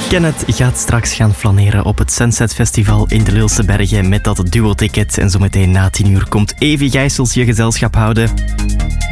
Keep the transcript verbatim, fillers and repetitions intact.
Kenneth gaat straks gaan flaneren op het Sunset Festival in de Lilse Bergen met dat duo-ticket. En zometeen na tien uur komt Evi Gijsels je gezelschap houden.